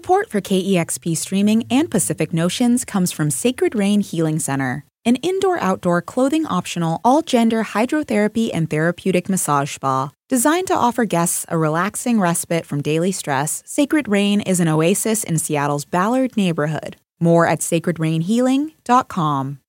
Support for KEXP streaming and Pacific Notions comes from Sacred Rain Healing Center, an indoor-outdoor clothing-optional all-gender hydrotherapy and therapeutic massage spa. Designed to offer guests a relaxing respite from daily stress, Sacred Rain is an oasis in Seattle's Ballard neighborhood. More at sacredrainhealing.com.